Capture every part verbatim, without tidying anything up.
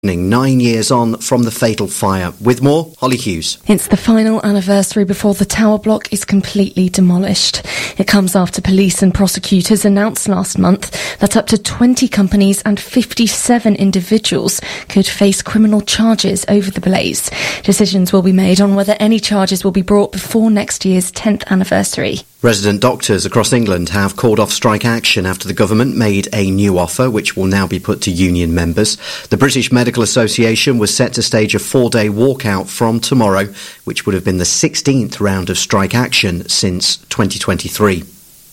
Nine years on from the fatal fire. With more, Holly Hughes. It's the final anniversary before the tower block is completely demolished. It comes after police and prosecutors announced last month that up to twenty companies and fifty-seven individuals could face criminal charges over the blaze. Decisions will be made on whether any charges will be brought before next year's tenth anniversary. Resident doctors across England have called off strike action after the government made a new offer, which will now be put to union members. The British Medical Association was set to stage a four-day walkout from tomorrow, which would have been the sixteenth round of strike action since twenty twenty-three.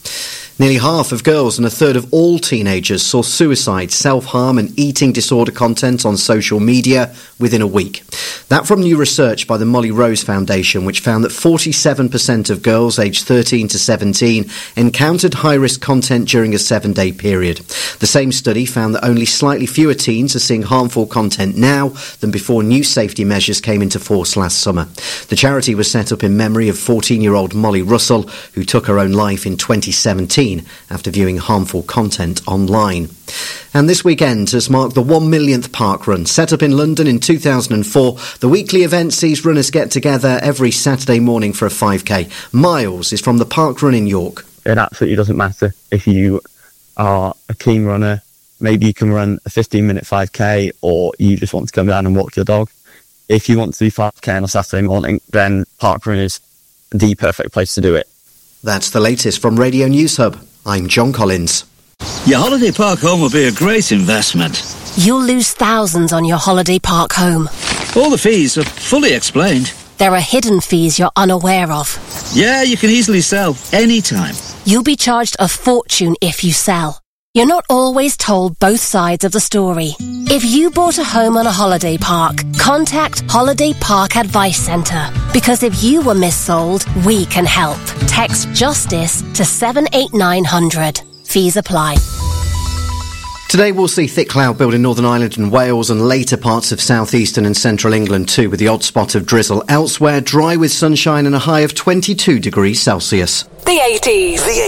Nearly half of girls and a third of all teenagers saw suicide, self-harm and eating disorder content on social media within a week. That from new research by the Molly Rose Foundation, which found that forty-seven percent of girls aged thirteen to seventeen encountered high-risk content during a seven-day period. The same study found that only slightly fewer teens are seeing harmful content now than before new safety measures came into force last summer. The charity was set up in memory of fourteen-year-old Molly Russell, who took her own life in twenty seventeen after viewing harmful content online. And this weekend has marked the one millionth Park Run. Set up in London in two thousand four, the weekly event sees runners get together every Saturday morning for a five K. Miles is from the Park Run in York. It absolutely doesn't matter if you are a keen runner. Maybe you can run a fifteen minute five K, or you just want to come down and walk your dog. If you want to do five K on a Saturday morning, then Park Run is the perfect place to do it. That's the latest from Radio News Hub. I'm John Collins. Your holiday park home will be a great investment. You'll lose thousands on your holiday park home. All the fees are fully explained. There are hidden fees you're unaware of. Yeah, you can easily sell anytime. You'll be charged a fortune if you sell. You're not always told both sides of the story. If you bought a home on a holiday park, contact Holiday Park Advice Centre. Because if you were missold, we can help. Text JUSTICE to seven eight nine hundred. Fees apply. Today we'll see thick cloud build in Northern Ireland and Wales and later parts of southeastern and central England too, with the odd spot of drizzle. Elsewhere, dry with sunshine and a high of twenty-two degrees Celsius. The eighties. The